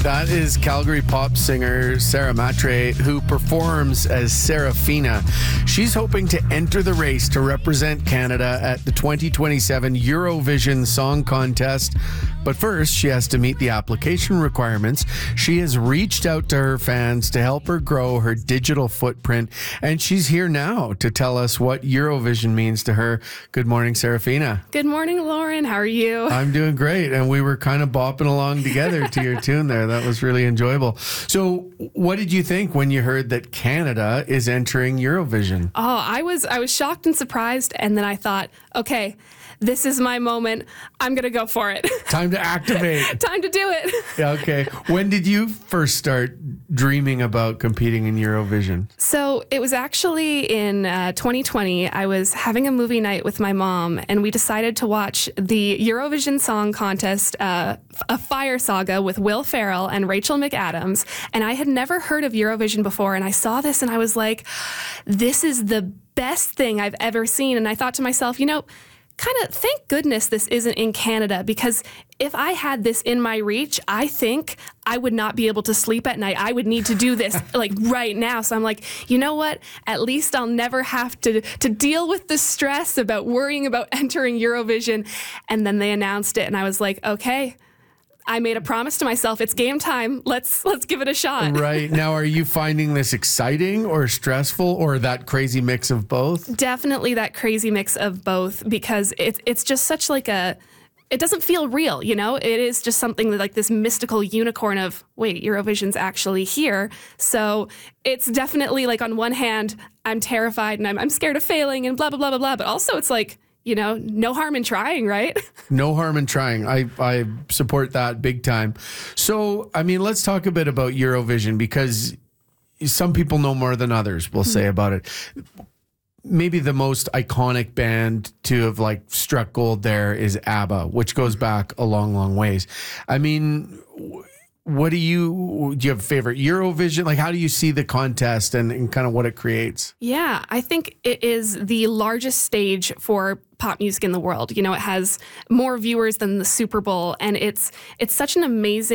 That is Calgary pop singer Sarah Matre, who performs as Serafina. She's hoping to enter the race to represent Canada at the 2027 Eurovision Song Contest. But first, she has to meet the application requirements. She has reached out to her fans to help her grow her digital footprint, and she's here now to tell us what Eurovision means to her. Good morning, Serafina. Good morning, Lauren. How are you? I'm doing great, and we were kind of bopping along together to your tune there. That was really enjoyable. So what did you think when you heard that Canada is entering Eurovision? Oh, I was shocked and surprised, and then I thought, okay, this is my moment. I'm going to go for it. Time to activate. Time to do it. Yeah, okay. When did you first start dreaming about competing in Eurovision? So it was actually in 2020. I was having a movie night with my mom, and we decided to watch the Eurovision Song Contest, A Fire Saga with Will Ferrell and Rachel McAdams. And I had never heard of Eurovision before, and I saw this and I was like, this is the best thing I've ever seen. And I thought to myself, kind of thank goodness this isn't in Canada, because if I had this in my reach, I think I would not be able to sleep at night. I would need to do this like right now. So I'm like, you know what? At least I'll never have to deal with the stress about worrying about entering Eurovision. And then they announced it, and I was like, okay, I made a promise to myself. It's game time. Let's give it a shot. Right. Now, are you finding this exciting or stressful, or that crazy mix of both? Definitely that crazy mix of both, because it's just such like it doesn't feel real, It is just something like this mystical unicorn of, wait, Eurovision's actually here. So it's definitely like, on one hand, I'm terrified and I'm scared of failing and blah, blah, blah, blah, blah. But also it's like, no harm in trying, right? No harm in trying. I support that big time. So, let's talk a bit about Eurovision, because some people know more than others, we'll say about it. Maybe the most iconic band to have struck gold there is ABBA, which goes back a long, long ways. What do you have a favorite Eurovision? How do you see the contest and kind of what it creates? Yeah, I think it is the largest stage for pop music in the world. It has more viewers than the Super Bowl, and it's such an amazing